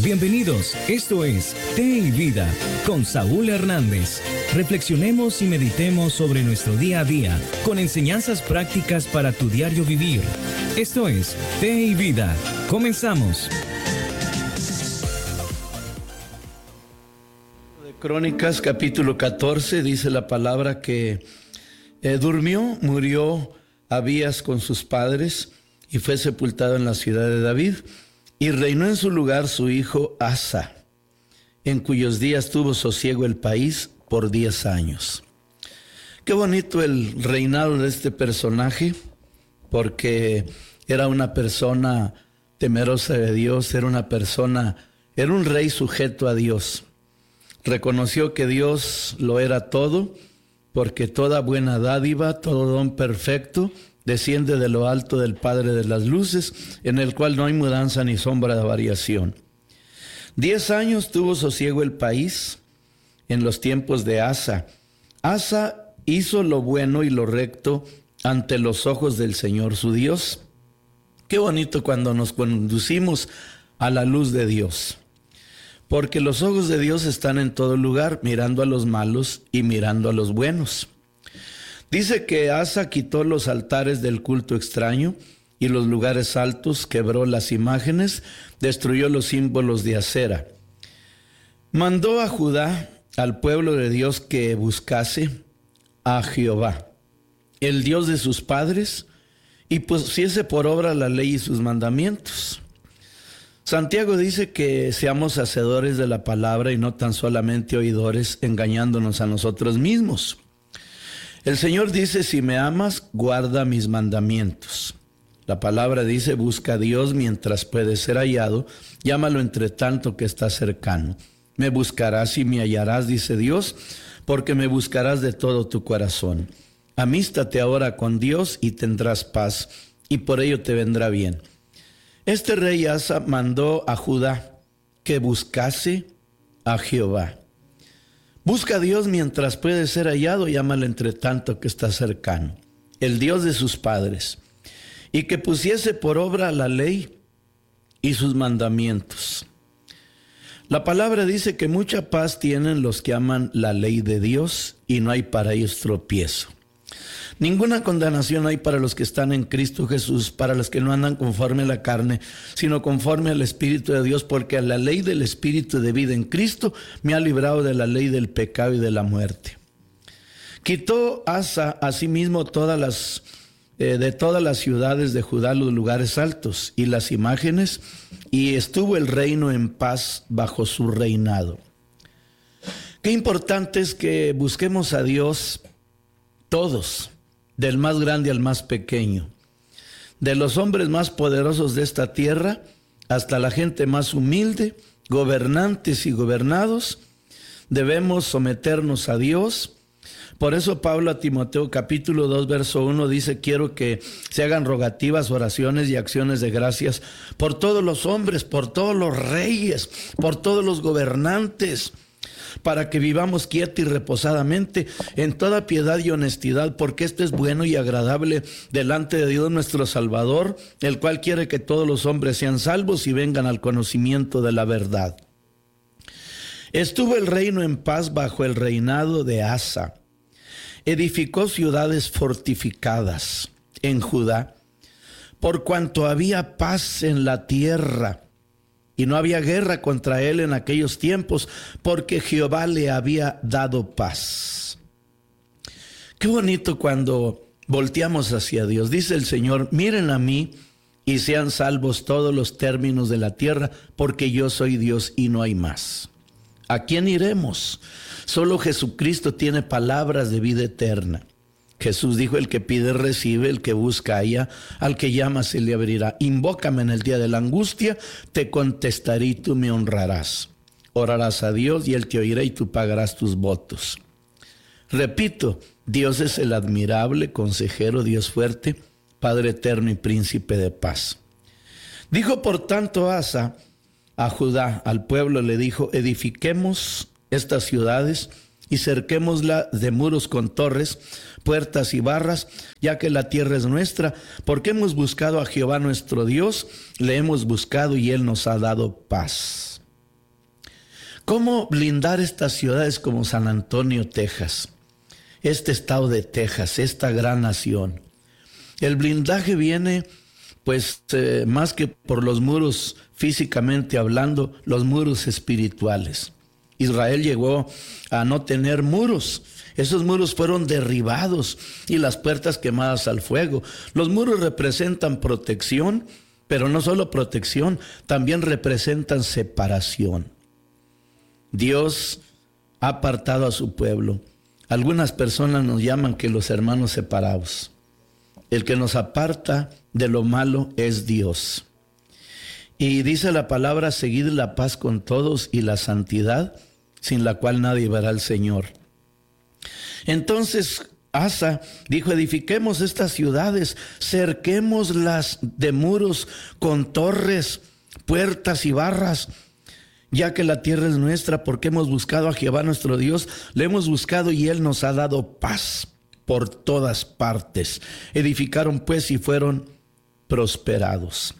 Bienvenidos, esto es Té y Vida con Saúl Hernández. Reflexionemos y meditemos sobre nuestro día a día con enseñanzas prácticas para tu diario vivir. Esto es Té y Vida. Comenzamos. De Crónicas, capítulo 14, dice la palabra que murió Abías con sus padres y fue sepultado en la ciudad de David. Y reinó en su lugar su hijo Asa, en cuyos días tuvo sosiego el país por 10 años. Qué bonito el reinado de este personaje, porque era una persona temerosa de Dios, era un rey sujeto a Dios. Reconoció que Dios lo era todo, porque toda buena dádiva, todo don perfecto, desciende de lo alto del Padre de las luces, en el cual no hay mudanza ni sombra de variación. 10 años tuvo sosiego el país en los tiempos de Asa. Asa hizo lo bueno y lo recto ante los ojos del Señor su Dios. Qué bonito cuando nos conducimos a la luz de Dios, porque los ojos de Dios están en todo lugar, mirando a los malos y mirando a los buenos. Dice que Asa quitó los altares del culto extraño y los lugares altos, quebró las imágenes, destruyó los símbolos de Acera. Mandó a Judá, al pueblo de Dios, que buscase a Jehová, el Dios de sus padres, y pusiese por obra la ley y sus mandamientos. Santiago dice que seamos hacedores de la palabra y no tan solamente oidores, engañándonos a nosotros mismos. El Señor dice, si me amas, guarda mis mandamientos. La palabra dice, busca a Dios mientras puede ser hallado, llámalo entre tanto que está cercano. Me buscarás y me hallarás, dice Dios, porque me buscarás de todo tu corazón. Amístate ahora con Dios y tendrás paz, y por ello te vendrá bien. Este rey Asa mandó a Judá que buscase a Jehová. Busca a Dios mientras puede ser hallado, llámalo entre tanto que está cercano, el Dios de sus padres, y que pusiese por obra la ley y sus mandamientos. La palabra dice que mucha paz tienen los que aman la ley de Dios y no hay para ellos tropiezo. Ninguna condenación hay para los que están en Cristo Jesús, para los que no andan conforme a la carne, sino conforme al Espíritu de Dios, porque la ley del Espíritu de vida en Cristo me ha librado de la ley del pecado y de la muerte. Quitó Asa asimismo de todas las ciudades de Judá los lugares altos y las imágenes, y estuvo el reino en paz bajo su reinado. Qué importante es que busquemos a Dios todos, del más grande al más pequeño, de los hombres más poderosos de esta tierra hasta la gente más humilde, gobernantes y gobernados, debemos someternos a Dios. Por eso Pablo a Timoteo capítulo 2 verso 1 dice, quiero que se hagan rogativas, oraciones y acciones de gracias por todos los hombres, por todos los reyes, por todos los gobernantes, para que vivamos quieta y reposadamente en toda piedad y honestidad, porque esto es bueno y agradable delante de Dios nuestro Salvador, el cual quiere que todos los hombres sean salvos y vengan al conocimiento de la verdad. Estuvo el reino en paz bajo el reinado de Asa. Edificó ciudades fortificadas en Judá, por cuanto había paz en la tierra. Y no había guerra contra él en aquellos tiempos, porque Jehová le había dado paz. Qué bonito cuando volteamos hacia Dios. Dice el Señor, miren a mí y sean salvos todos los términos de la tierra, porque yo soy Dios y no hay más. ¿A quién iremos? Solo Jesucristo tiene palabras de vida eterna. Jesús dijo, el que pide recibe, el que busca halla, al que llama se le abrirá. Invócame en el día de la angustia, te contestaré y tú me honrarás. Orarás a Dios y Él te oirá y tú pagarás tus votos. Repito, Dios es el admirable consejero, Dios fuerte, Padre eterno y príncipe de paz. Dijo por tanto Asa a Judá, al pueblo le dijo, edifiquemos estas ciudades y cerquémosla de muros con torres, puertas y barras, ya que la tierra es nuestra, porque hemos buscado a Jehová nuestro Dios, le hemos buscado y Él nos ha dado paz. ¿Cómo blindar estas ciudades como San Antonio, Texas? Este estado de Texas, esta gran nación. El blindaje viene, pues, más que por los muros físicamente hablando, los muros espirituales. Israel llegó a no tener muros. Esos muros fueron derribados y las puertas quemadas al fuego. Los muros representan protección, pero no solo protección, también representan separación. Dios ha apartado a su pueblo. Algunas personas nos llaman que los hermanos separados. El que nos aparta de lo malo es Dios. Y dice la palabra, seguid la paz con todos y la santidad, sin la cual nadie verá al Señor. Entonces Asa dijo, edifiquemos estas ciudades, cerquémoslas de muros con torres, puertas y barras, ya que la tierra es nuestra, porque hemos buscado a Jehová nuestro Dios, le hemos buscado y Él nos ha dado paz por todas partes. Edificaron pues y fueron prosperados.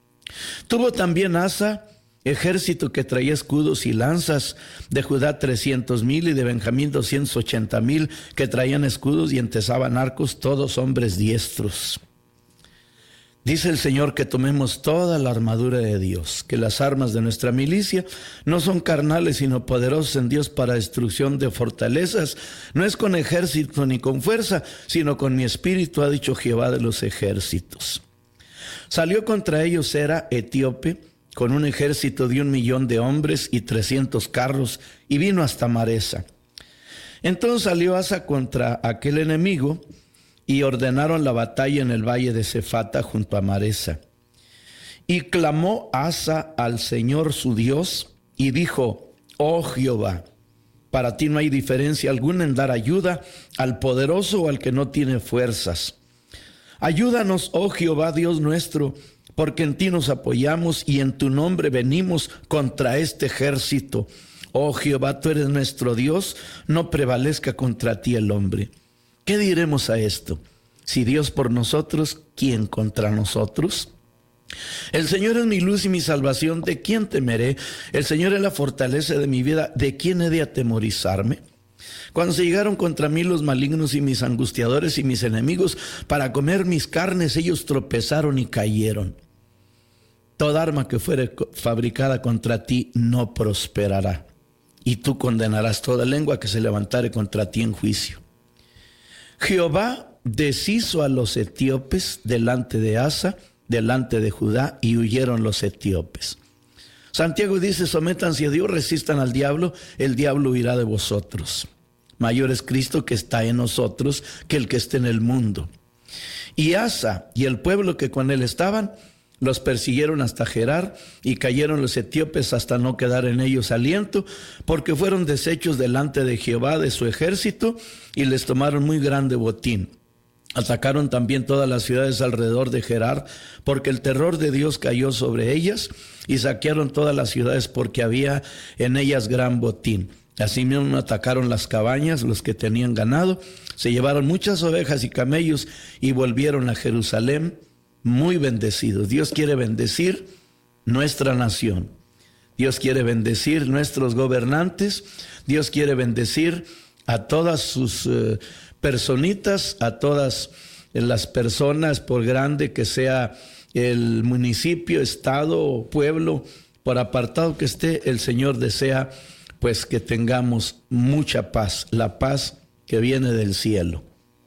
Tuvo también Asa ejército que traía escudos y lanzas, de Judá 300,000 y de Benjamín 280,000 que traían escudos y entesaban arcos, todos hombres diestros. Dice el Señor que tomemos toda la armadura de Dios, que las armas de nuestra milicia no son carnales, sino poderosos en Dios para destrucción de fortalezas. No es con ejército ni con fuerza, sino con mi espíritu, ha dicho Jehová de los ejércitos. Salió contra ellos Sera, etíope, con un ejército de 1,000,000 de hombres y 300 carros, y vino hasta Maresa. Entonces salió Asa contra aquel enemigo, y ordenaron la batalla en el valle de Cefata junto a Maresa. Y clamó Asa al Señor su Dios y dijo, oh Jehová, para ti no hay diferencia alguna en dar ayuda al poderoso o al que no tiene fuerzas. Ayúdanos, oh Jehová Dios nuestro, porque en ti nos apoyamos y en tu nombre venimos contra este ejército. Oh Jehová, tú eres nuestro Dios, no prevalezca contra ti el hombre. ¿Qué diremos a esto? Si Dios por nosotros, ¿quién contra nosotros? El Señor es mi luz y mi salvación, ¿de quién temeré? El Señor es la fortaleza de mi vida, ¿de quién he de atemorizarme? Cuando se llegaron contra mí los malignos y mis angustiadores y mis enemigos para comer mis carnes, ellos tropezaron y cayeron. Toda arma que fuere fabricada contra ti no prosperará, y tú condenarás toda lengua que se levantare contra ti en juicio. Jehová deshizo a los etíopes delante de Asa, delante de Judá, y huyeron los etíopes. Santiago dice, sométanse a Dios, resistan al diablo, el diablo huirá de vosotros. Mayor es Cristo que está en nosotros que el que está en el mundo. Y Asa y el pueblo que con él estaban, los persiguieron hasta Gerar, y cayeron los etíopes hasta no quedar en ellos aliento, porque fueron deshechos delante de Jehová de su ejército, y les tomaron muy grande botín. Atacaron también todas las ciudades alrededor de Gerar, porque el terror de Dios cayó sobre ellas, y saquearon todas las ciudades porque había en ellas gran botín. Asimismo atacaron las cabañas, los que tenían ganado, se llevaron muchas ovejas y camellos, y volvieron a Jerusalén muy bendecidos. Dios quiere bendecir nuestra nación. Dios quiere bendecir nuestros gobernantes. Dios quiere bendecir a todas sus personitas, a todas las personas, por grande que sea el municipio, estado o pueblo, por apartado que esté, el Señor desea pues que tengamos mucha paz, la paz que viene del cielo.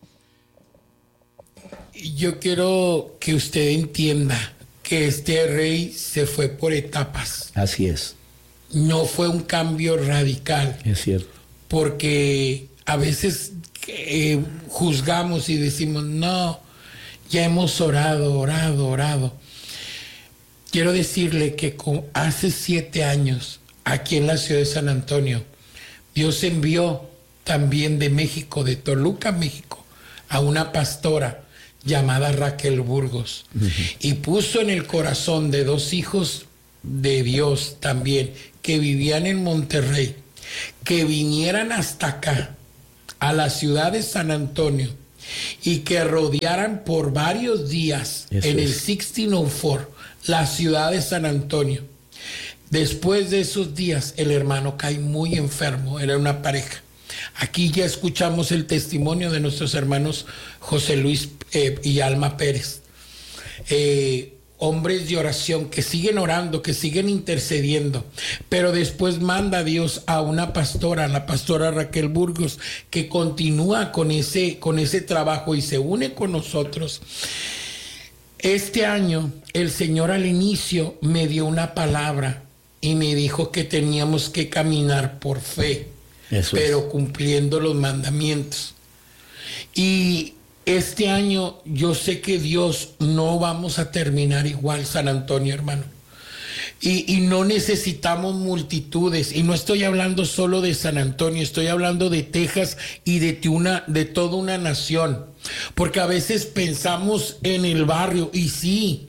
Yo quiero que usted entienda que este rey se fue por etapas. Así es. No fue un cambio radical. Es cierto. Porque a veces juzgamos y decimos, no, ya hemos orado. Quiero decirle que hace 7 años, aquí en la ciudad de San Antonio, Dios envió también de México, de Toluca, México, a una pastora llamada Raquel Burgos, y puso en el corazón de 2 hijos de Dios también, que vivían en Monterrey, que vinieran hasta acá, a la ciudad de San Antonio, y que rodearan por varios días el 1604, la ciudad de San Antonio. Después de esos días, el hermano cae muy enfermo, era una pareja. Aquí ya escuchamos el testimonio de nuestros hermanos José Luis y Alma Pérez. Hombres de oración que siguen orando, que siguen intercediendo, pero después manda Dios a una pastora, la pastora Raquel Burgos, que continúa con ese trabajo y se une con nosotros. Este año el Señor al inicio me dio una palabra y me dijo que teníamos que caminar por fe, pero cumpliendo los mandamientos. Y este año yo sé que Dios no vamos a terminar igual, San Antonio, hermano. Y no necesitamos multitudes. Y no estoy hablando solo de San Antonio, estoy hablando de Texas y de toda una nación. Porque a veces pensamos en el barrio, y sí.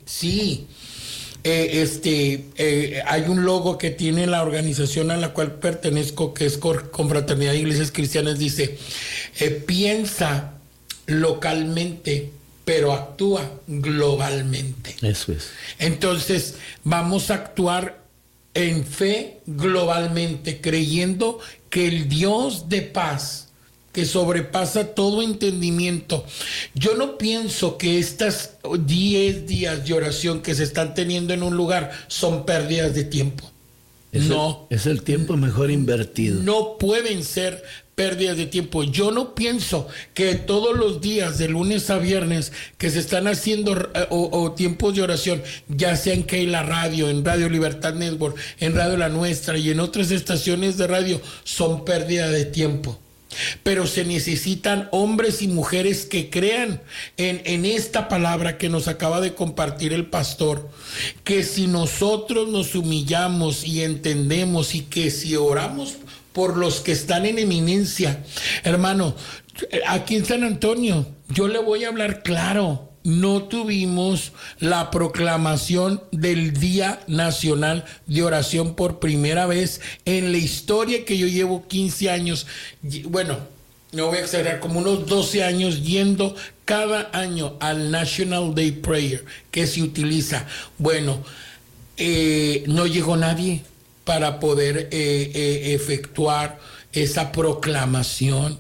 Hay un logo que tiene la organización a la cual pertenezco, que es Confraternidad de Iglesias Cristianas, dice, piensa localmente, pero actúa globalmente. Eso es. Entonces, vamos a actuar en fe globalmente, creyendo que el Dios de paz, que sobrepasa todo entendimiento. Yo no pienso que estas 10 días de oración que se están teniendo en un lugar son pérdidas de tiempo. Es el tiempo mejor invertido. No pueden ser pérdidas de tiempo. Yo no pienso que todos los días, de lunes a viernes, que se están haciendo o tiempos de oración, ya sea en Keila Radio, en Radio Libertad Network, en Radio La Nuestra y en otras estaciones de radio, son pérdida de tiempo. Pero se necesitan hombres y mujeres que crean en esta palabra que nos acaba de compartir el pastor, que si nosotros nos humillamos y entendemos, y que si oramos por los que están en eminencia, hermano, aquí en San Antonio, yo le voy a hablar claro. No tuvimos la proclamación del Día Nacional de Oración por primera vez en la historia que yo llevo 15 años. Bueno, no voy a exagerar, como unos 12 años yendo cada año al National Day Prayer que se utiliza. Bueno, no llegó nadie para poder efectuar esa proclamación.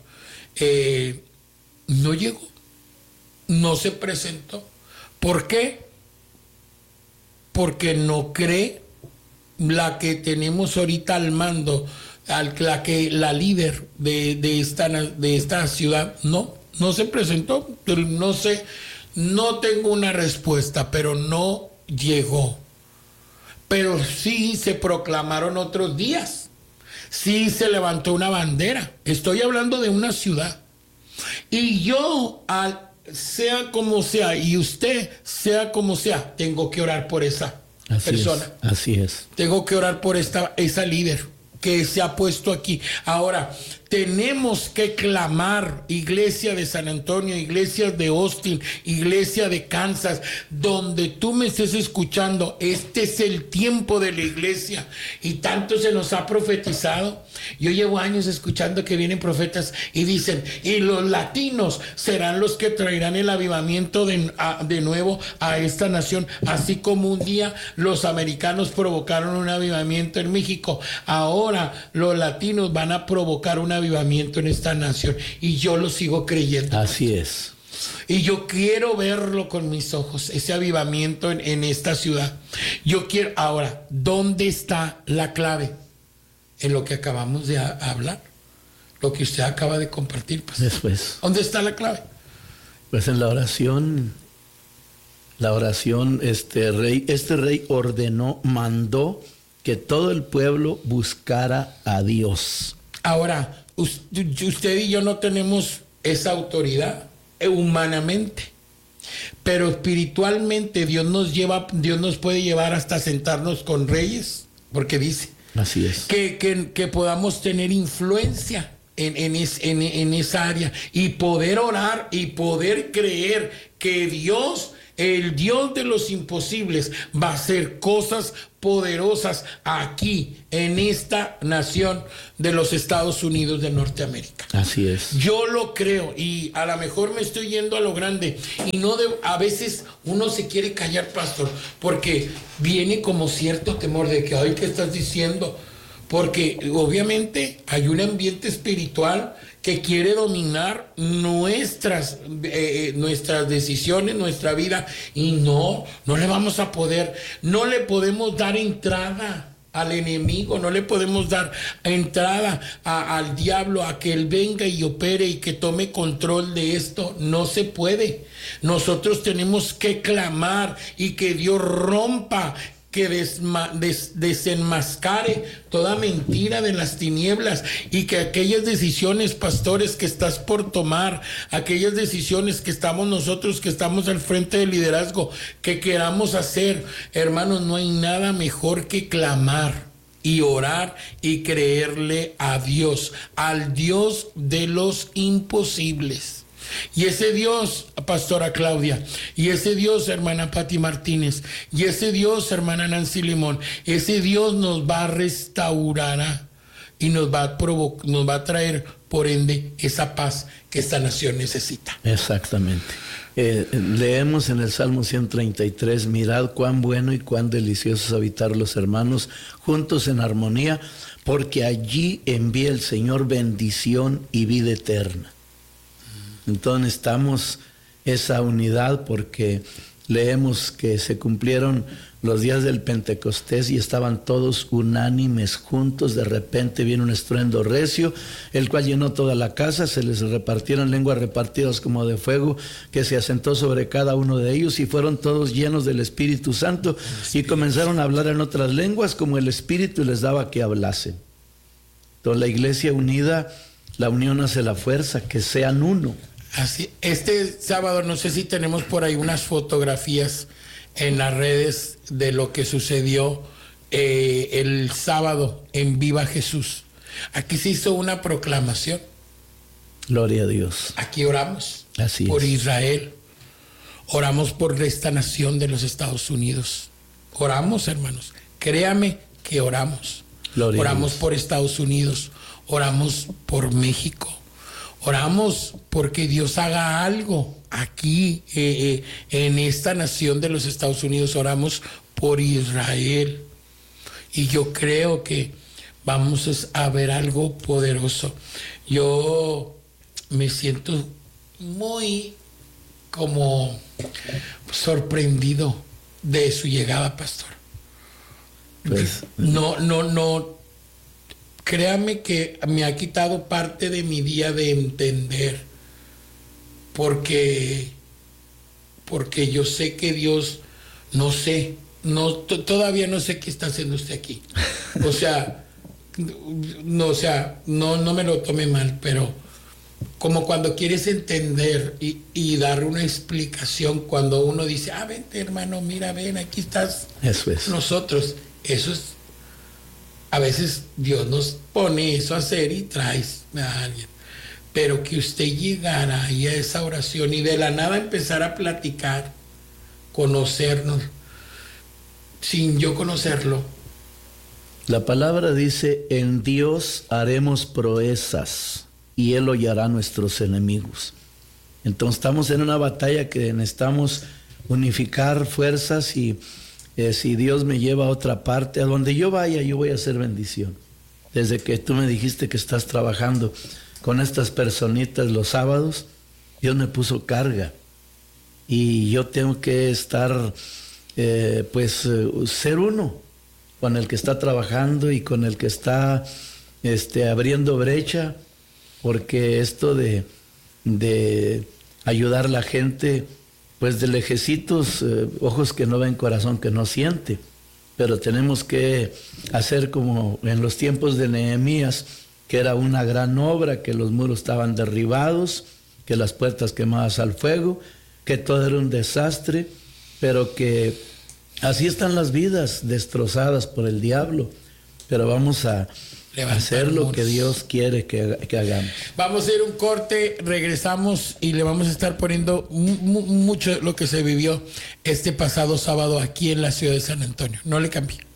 No llegó. No se presentó. ¿Por qué? Porque no cree la que tenemos ahorita al mando, la líder de esta ciudad. No se presentó. No sé, no tengo una respuesta, pero no llegó. Pero sí se proclamaron otros días. Sí se levantó una bandera. Estoy hablando de una ciudad. Y yo, sea como sea, y usted sea como sea, tengo que orar por esa persona. Así es. Tengo que orar por esa líder que se ha puesto aquí. Ahora, tenemos que clamar, iglesia de San Antonio, iglesia de Austin, iglesia de Kansas, donde tú me estés escuchando. Este es el tiempo de la iglesia y tanto se nos ha profetizado. Yo llevo años escuchando que vienen profetas y dicen, y los latinos serán los que traerán el avivamiento de nuevo a esta nación, así como un día los americanos provocaron un avivamiento en México. Ahora los latinos van a provocar un avivamiento en esta nación, y yo lo sigo creyendo. Así es. Y yo quiero verlo con mis ojos, ese avivamiento en esta ciudad. Yo quiero. Ahora, ¿dónde está la clave? En lo que acabamos de hablar, lo que usted acaba de compartir. Pues. Después. ¿Dónde está la clave? Pues en la oración, este rey ordenó, mandó que todo el pueblo buscara a Dios. Ahora, usted y yo no tenemos esa autoridad humanamente, pero espiritualmente Dios nos puede llevar hasta sentarnos con reyes, porque dice, así es, que podamos tener influencia en esa área y poder orar y poder creer que Dios El Dios de los imposibles va a hacer cosas poderosas aquí, en esta nación de los Estados Unidos de Norteamérica. Así es. Yo lo creo, y a lo mejor me estoy yendo a lo grande, y a veces uno se quiere callar, pastor, porque viene como cierto temor de que, ay, ¿qué estás diciendo? Porque obviamente hay un ambiente espiritual que quiere dominar nuestras decisiones, nuestra vida, y no le vamos a poder, no le podemos dar entrada al enemigo, no le podemos dar entrada al diablo a que él venga y opere y que tome control de esto. No se puede. Nosotros tenemos que clamar y que Dios rompa, que desenmascare toda mentira de las tinieblas, y que aquellas decisiones, pastores, que estás por tomar, aquellas decisiones que estamos nosotros, que estamos al frente del liderazgo, que queramos hacer, hermanos, no hay nada mejor que clamar y orar y creerle a Dios, al Dios de los imposibles. Y ese Dios, pastora Claudia, y ese Dios, hermana Pati Martínez, y ese Dios, hermana Nancy Limón, ese Dios nos va a restaurar y nos va a traer, por ende, esa paz que esta nación necesita. Exactamente. Leemos en el Salmo 133, mirad cuán bueno y cuán delicioso es habitar los hermanos juntos en armonía, porque allí envía el Señor bendición y vida eterna. Entonces necesitamos esa unidad, porque leemos que se cumplieron los días del Pentecostés y estaban todos unánimes juntos. De repente viene un estruendo recio, el cual llenó toda la casa. Se les repartieron lenguas repartidas como de fuego, que se asentó sobre cada uno de ellos, y fueron todos llenos del Espíritu Santo y comenzaron a hablar en otras lenguas como el Espíritu les daba que hablasen. Entonces la iglesia unida, la unión hace la fuerza, que sean uno. Así, este sábado, no sé si tenemos por ahí unas fotografías en las redes de lo que sucedió el sábado en Viva Jesús. Aquí se hizo una proclamación. Gloria a Dios. Aquí oramos. Así por es. Israel. Oramos por esta nación de los Estados Unidos. Oramos, hermanos. Créame que oramos. Gloria oramos por Estados Unidos. Oramos por México. Oramos porque Dios haga algo aquí en esta nación de los Estados Unidos. Oramos por Israel. Y yo creo que vamos a ver algo poderoso. Yo me siento muy como sorprendido de su llegada, pastor. Pues, No. Créame que me ha quitado parte de mi día de entender, porque yo sé que Dios, todavía no sé qué está haciendo usted aquí. No me lo tome mal, pero como cuando quieres entender y dar una explicación, cuando uno dice, vente, hermano, mira, ven, aquí estás. Eso es. Nosotros, eso es. A veces Dios nos pone eso a hacer y traes a alguien. Pero que usted llegara ahí a esa oración y de la nada empezar a platicar, conocernos, sin yo conocerlo. La palabra dice, en Dios haremos proezas y Él hollará a nuestros enemigos. Entonces estamos en una batalla que necesitamos unificar fuerzas, y si Dios me lleva a otra parte, a donde yo vaya, yo voy a hacer bendición. Desde que tú me dijiste que estás trabajando con estas personitas los sábados, Dios me puso carga. Y yo tengo que estar, ser uno con el que está trabajando y con el que está abriendo brecha, porque esto de ayudar a la gente, pues de lejecitos, ojos que no ven, corazón que no siente. Pero tenemos que hacer como en los tiempos de Nehemías, que era una gran obra, que los muros estaban derribados, que las puertas quemadas al fuego, que todo era un desastre, pero que así están las vidas destrozadas por el diablo. Pero vamos a hacer lo que Dios quiere que hagamos. Vamos a ir un corte, regresamos y le vamos a estar poniendo mucho lo que se vivió este pasado sábado aquí en la ciudad de San Antonio. No le cambie.